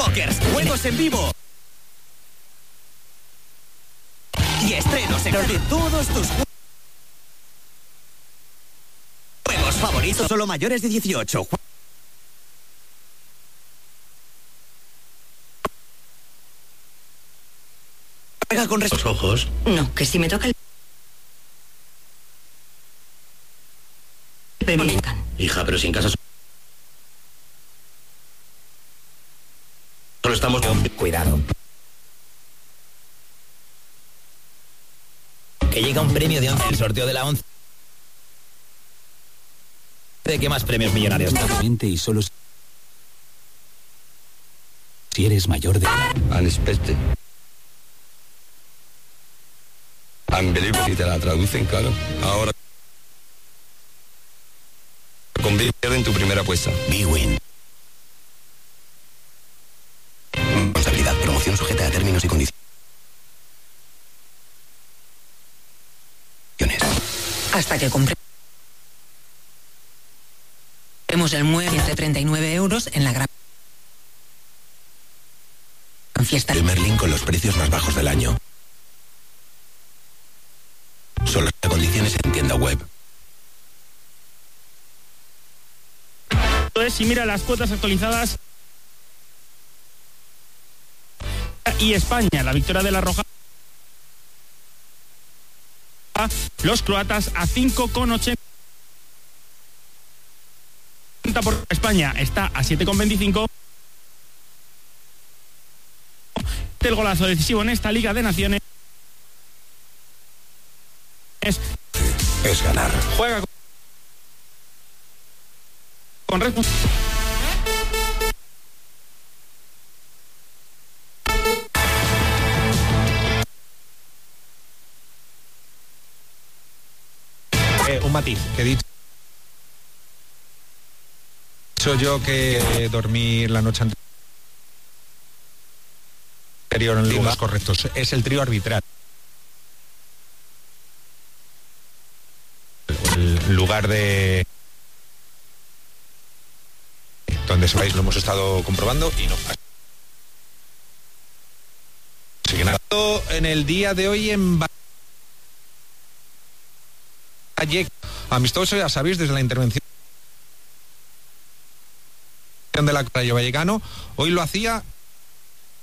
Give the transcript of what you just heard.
Jokers, juegos en vivo y estrenos de todos tus juegos favoritos. Solo mayores de 18. Juega con los ojos. No, que si me toca el... Hija, pero si en casa solo estamos... Cuidado. Que llega un premio de 11, el sorteo de la 11. ¿De qué más premios millonarios? Y solo si eres mayor de edad. Unexpected. Unbelievable. Y te la traducen, claro. Ahora convierte en tu primera apuesta. Bwin. Responsabilidad. Promoción sujeta a términos y condiciones. Hasta que compremos el mueble de 39 euros en la gran fiesta. El Merlin con los precios más bajos del año. Solo las condiciones en tienda web. Y mira las cuotas actualizadas. Y España, la victoria de la Roja. Los croatas a 5,80 por España está a 7,25. El golazo decisivo en esta Liga de Naciones es ganar. Juega con responsabilidad. Un matiz que he dicho yo que dormí la noche anterior en lugares correctos. Es el trío arbitral. El lugar de donde se vais lo hemos estado comprobando y no sigue nada. En el día de hoy en amistoso, ya sabéis, desde la intervención de la Rayo Vallecano, hoy lo hacía